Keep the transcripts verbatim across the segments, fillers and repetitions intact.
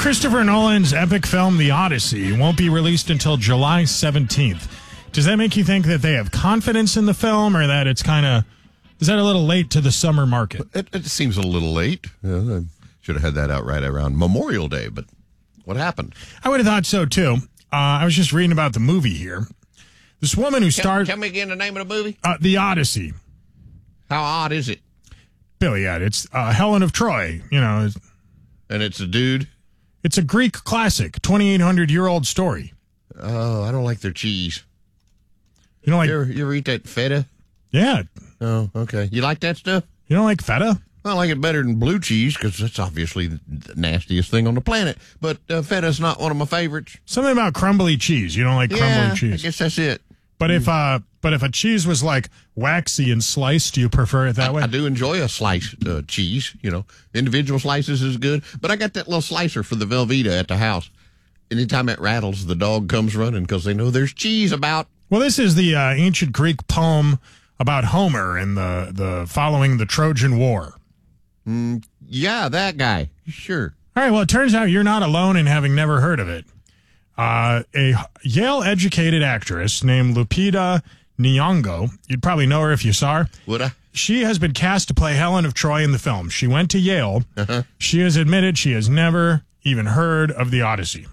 Christopher Nolan's epic film, The Odyssey, won't be released until July seventeenth. Does that make you think that they have confidence in the film, or that it's kind of, is that a little late to the summer market? It, it seems a little late. Yeah, I should have had that out right around Memorial Day, but what happened? I would have thought so, too. Uh, I was just reading about the movie here. This woman who starred... Tell me again the name of the movie. Uh, The Odyssey. How odd is it? Billy, yeah, it's uh, Helen of Troy, you know. It's, and it's a dude? It's a Greek classic, twenty-eight hundred year old story. Oh, I don't like their cheese. You don't like... You ever, you ever eat that feta? Yeah. Oh, okay. You like that stuff? You don't like feta? I like it better than blue cheese because that's obviously the nastiest thing on the planet. But uh, feta's not one of my favorites. Something about crumbly cheese. You don't like crumbly yeah, cheese. I guess that's it. But if uh, but if a cheese was like waxy and sliced, do you prefer it that I, way? I do enjoy a sliced uh, cheese. You know, individual slices is good. But I got that little slicer for the Velveeta at the house. Anytime it rattles, the dog comes running because they know there's cheese about. Well, this is the uh, ancient Greek poem about Homer and the, the following the Trojan War. Mm, yeah, that guy. Sure. All right, well, it turns out you're not alone in having never heard of it. Uh, a Yale-educated actress named Lupita Nyong'o, you'd probably know her if you saw her. Would I? She has been cast to play Helen of Troy in the film. She went to Yale. Uh-huh. She has admitted she has never even heard of The Odyssey.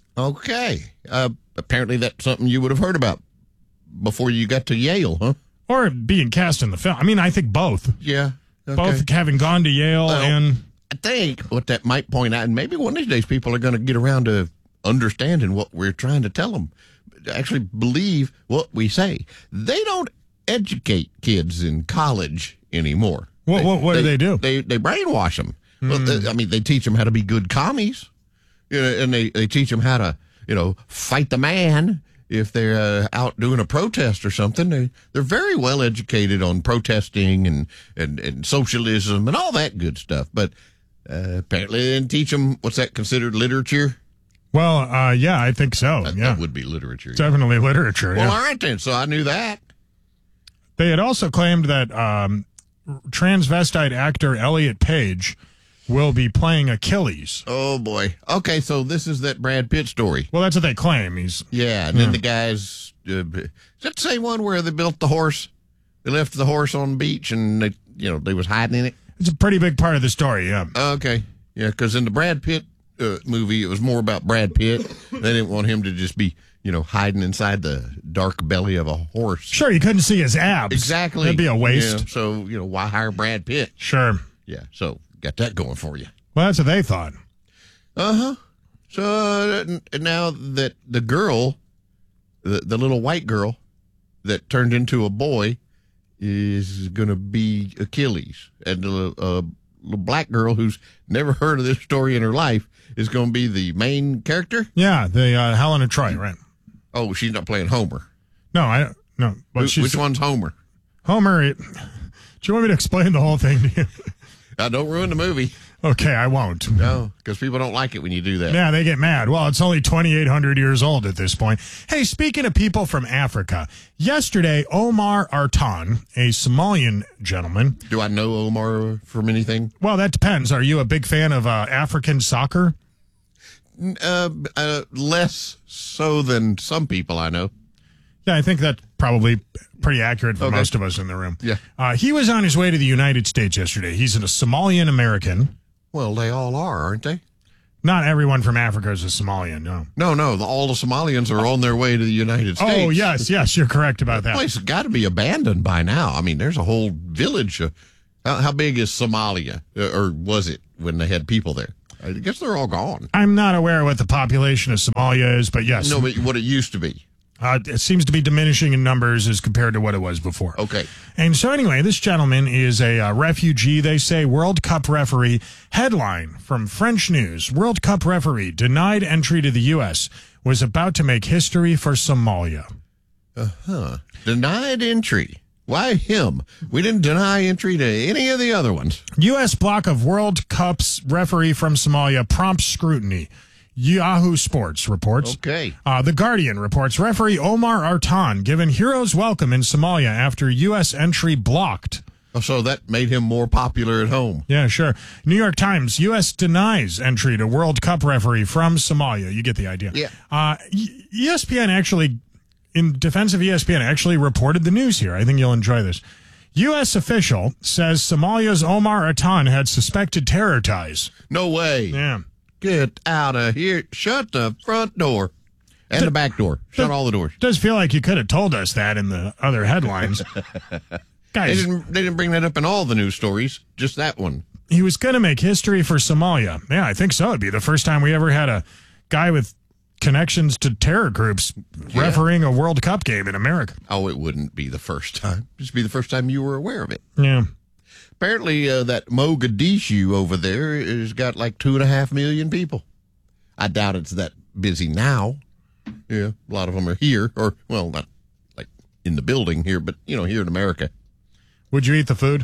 Okay. Uh, apparently that's something you would have heard about before you got to Yale, huh? Or being cast in the film. I mean, I think both. Yeah. Okay. Both having gone to Yale well, and... I think what that might point out, and maybe one of these days people are going to get around to understanding what we're trying to tell them, actually believe what we say. They don't educate kids in college anymore. What, they, what, what they, do they do? They they brainwash them. Mm. Well, they, I mean, they teach them how to be good commies, you know, and they, they teach them how to, you know, fight the man if they're uh, out doing a protest or something. They, they're very well educated on protesting and, and, and socialism and all that good stuff. But uh, apparently they didn't teach them, what's that considered, literature? Well, uh, yeah, I think so. That, yeah. that would be literature. Definitely yeah. literature. Well, yeah. all right then. So I knew that. They had also claimed that um, transvestite actor Elliot Page will be playing Achilles. Oh, boy. Okay, so this is that Brad Pitt story. Well, that's what they claim. He's Yeah, and yeah. then the guys... Uh, is that the same one where they built the horse? They left the horse on the beach and they, you know, they was hiding in it? It's a pretty big part of the story, yeah. Okay. Yeah, because in the Brad Pitt uh, movie, it was more about Brad Pitt. They didn't want him to just be, you know, hiding inside the dark belly of a horse. Sure, you couldn't see his abs. Exactly. That'd be a waste. Yeah, so, you know, why hire Brad Pitt? Sure. Yeah, so got that going for you. Well, that's what they thought. Uh-huh. So uh, now that the girl, the, the little white girl that turned into a boy is going to be Achilles. And the uh, little black girl who's never heard of this story in her life is going to be the main character? Yeah, the uh, Helen of Troy, right. Oh, she's not playing Homer. No, I no. But Who, she's, which one's Homer? Homer, it, do you want me to explain the whole thing to you? Uh, don't ruin the movie. Okay, I won't. No, because people don't like it when you do that. Yeah, they get mad. Well, it's only twenty-eight hundred years old at this point. Hey, speaking of people from Africa, yesterday, Omar Artan, a Somalian gentleman. Do I know Omar from anything? Well, that depends. Are you a big fan of uh, African soccer? Uh, uh, less so than some people I know. Yeah, I think that's probably pretty accurate for Okay. most of us in the room. Yeah. Uh, he was on his way to the United States yesterday. He's a Somalian American. Well, they all are, aren't they? Not everyone from Africa is a Somalian, no. No, no, the, all the Somalians are on their way to the United States. Oh, yes, yes, you're correct about The that. place has got to be abandoned by now. I mean, there's a whole village. Of, how, how big is Somalia? Uh, or was it when they had people there? I guess they're all gone. I'm not aware of what the population of Somalia is, but yes. No, but what it used to be. Uh, it seems to be diminishing in numbers as compared to what it was before. Okay. And so anyway, this gentleman is a uh, refugee, they say, World Cup referee. Headline from French News, World Cup referee denied entry to the U S, was about to make history for Somalia. Uh-huh. Denied entry. Why him? We didn't deny entry to any of the other ones. U S block of World Cup's referee from Somalia prompts scrutiny. Yahoo Sports reports. Okay. Uh, the Guardian reports referee Omar Artan given hero's welcome in Somalia after U S entry blocked. So that made him more popular at home. Yeah, sure. New York Times, U S denies entry to World Cup referee from Somalia. You get the idea. Yeah. Uh, E S P N actually, in defense of E S P N, actually reported the news here. I think you'll enjoy this. U S official says Somalia's Omar Atan had suspected terror ties. No way. Yeah. Get out of here. Shut the front door and the, the back door. Shut the, all the doors. Does feel like you could have told us that in the other headlines. Guys, they didn't, they didn't bring that up in all the news stories, just that one. He was going to make history for Somalia. Yeah, I think so. It'd be the first time we ever had a guy with connections to terror groups yeah. refereeing a World Cup game in America. Oh, it wouldn't be the first time. It'd be the first time you were aware of it. Yeah. Apparently, uh, that Mogadishu over there has got like two and a half million people. I doubt it's that busy now. Yeah, a lot of them are here, or, well, not like in the building here, but, you know, here in America. Would you eat the food?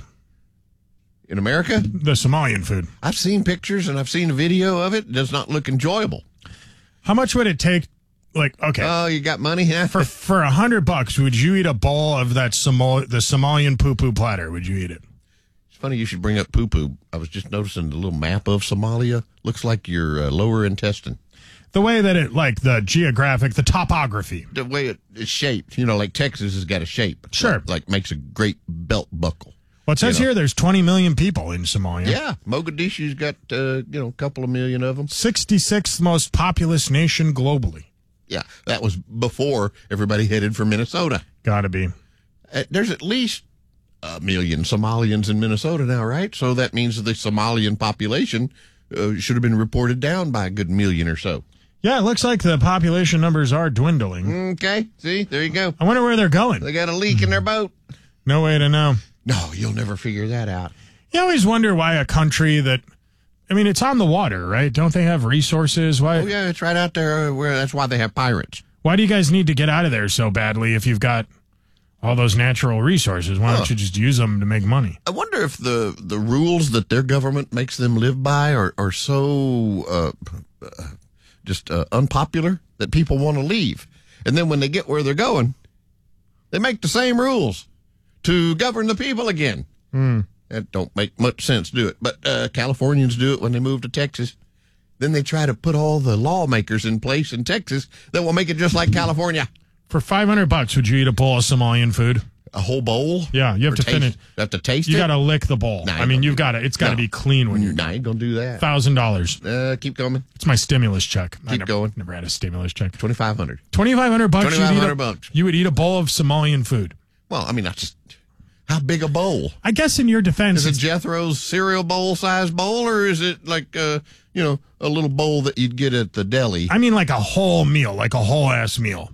In America? The Somalian food. I've seen pictures and I've seen a video of it. It does not look enjoyable. How much would it take? Like, okay. Oh, you got money? Yeah. For for a hundred bucks, would you eat a bowl of that Somal the Somalian poo poo platter? Would you eat it? It's funny you should bring up poo poo. I was just noticing the little map of Somalia. Looks like your uh, lower intestine. The way that it, like the geographic, the topography. The way it is shaped. You know, like Texas has got a shape. Sure. Like, like makes a great belt buckle. Well, it says you know? here there's twenty million people in Somalia. Yeah. Mogadishu's got, uh, you know, a couple of million of them. sixty-sixth most populous nation globally. Yeah. That was before everybody headed for Minnesota. Gotta be. Uh, there's at least a million Somalians in Minnesota now, right? So that means the Somalian population uh, should have been reported down by a good million or so. Yeah, it looks like the population numbers are dwindling. Okay. See, there you go. I wonder where they're going. They got a leak in their boat. No way to know. No, you'll never figure that out. You always wonder why a country that, I mean, it's on the water, right? Don't they have resources? Why? Oh, yeah, it's right out there. Where that's why they have pirates. Why do you guys need to get out of there so badly if you've got all those natural resources? Why huh. don't you just use them to make money? I wonder if the, the rules that their government makes them live by are, are so uh, uh, just uh, unpopular that people want to leave. And then when they get where they're going, they make the same rules to govern the people again. Mm. That don't make much sense, do it? But uh, Californians do it when they move to Texas. Then they try to put all the lawmakers in place in Texas that will make it just like California. For five hundred bucks, would you eat a bowl of Somalian food? A whole bowl? Yeah, you have to taste, finish. You have to taste you it? You got to lick the bowl. Nah, I mean, you've got to, it's got to no. be clean when you're done. I ain't going to do that. one thousand dollars. Uh, keep going. It's my stimulus check. Keep I never, going. Never had a stimulus check. twenty-five hundred dollars. twenty-five hundred bucks. twenty-five hundred bucks. You would eat a bowl of Somalian food. Well, I mean, that's just, how big a bowl? I guess in your defense. Is it Jethro's cereal bowl size bowl, or is it like, uh, you know, a little bowl that you'd get at the deli? I mean, like a whole meal, like a whole ass meal.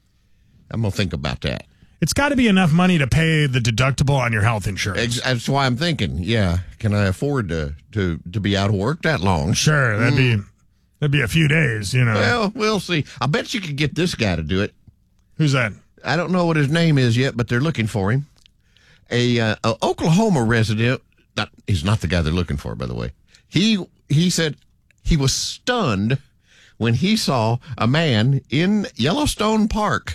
I'm going to think about that. It's got to be enough money to pay the deductible on your health insurance. That's why I'm thinking, yeah, can I afford to, to, to be out of work that long? Sure, that'd mm. be that'd be a few days, you know. Well, we'll see. I bet you could get this guy to do it. Who's that? I don't know what his name is yet, but they're looking for him. A, uh, a Oklahoma resident, that he's not the guy they're looking for, by the way. He he said he was stunned when he saw a man in Yellowstone Park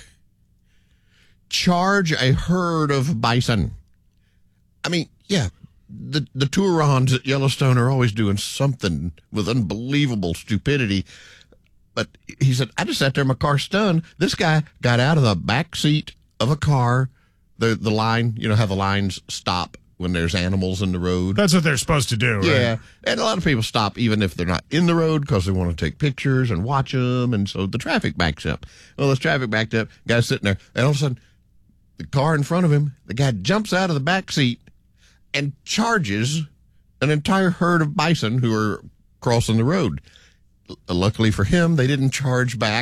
charge a herd of bison. I mean, yeah, the the Turons at Yellowstone are always doing something with unbelievable stupidity. But he said, I just sat there in my car stunned. This guy got out of the back seat of a car. The the line, you know, how the lines stop when there's animals in the road. That's what they're supposed to do, right? Yeah, and a lot of people stop even if they're not in the road because they want to take pictures and watch them, and so the traffic backs up. Well, this traffic backed up, guy's sitting there, and all of a sudden, the car in front of him, the guy jumps out of the back seat and charges an entire herd of bison who are crossing the road. Luckily for him, they didn't charge back.